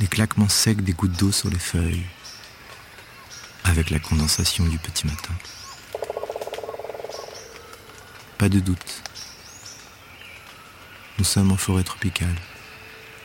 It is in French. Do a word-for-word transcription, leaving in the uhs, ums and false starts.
les claquements secs des gouttes d'eau sur les feuilles, avec la condensation du petit matin. Pas de doute, nous sommes en forêt tropicale.